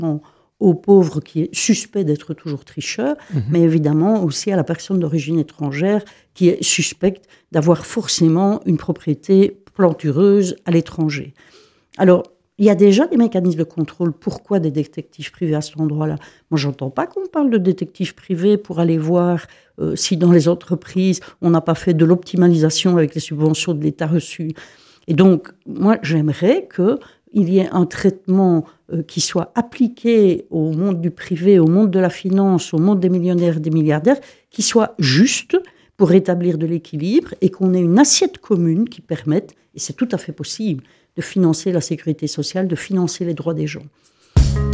au pauvre qui est suspect d'être toujours tricheur, mais évidemment aussi à la personne d'origine étrangère qui est suspecte d'avoir forcément une propriété plantureuse à l'étranger. Alors, il y a déjà des mécanismes de contrôle. Pourquoi des détectives privés à cet endroit-là ? Moi, je n'entends pas qu'on parle de détectives privés pour aller voir si dans les entreprises, on n'a pas fait de l'optimalisation avec les subventions de l'État reçues. Et donc, moi, j'aimerais qu'il y ait un traitement qui soit appliqué au monde du privé, au monde de la finance, au monde des millionnaires et des milliardaires, qui soit juste pour rétablir de l'équilibre et qu'on ait une assiette commune qui permette, et c'est tout à fait possible, de financer la sécurité sociale, de financer les droits des gens.